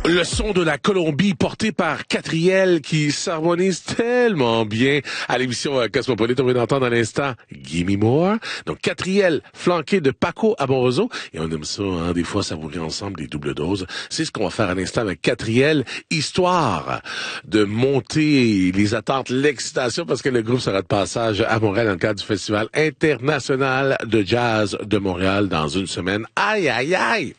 Le son de la Colombie porté par Catriel qui s'harmonise tellement bien à l'émission Cosmopolite. On vient d'entendre à l'instant Gimme More. Donc Catriel flanqué de Paco Amoroso. Et on aime ça, hein, des fois savourer ensemble des doubles doses. C'est ce qu'on va faire à l'instant avec Catriel, histoire de monter les attentes, l'excitation, parce que le groupe sera de passage à Montréal dans le cadre du Festival international de jazz de Montréal dans une semaine. Aïe, aïe, aïe!